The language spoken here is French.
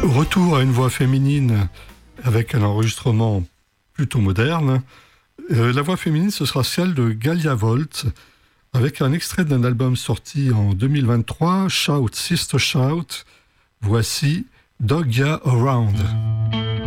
Retour à une voix féminine avec un enregistrement plutôt moderne. La voix féminine, ce sera celle de Galia Volt, avec un extrait d'un album sorti en 2023, Shout Sister Shout. Voici Dogya Around.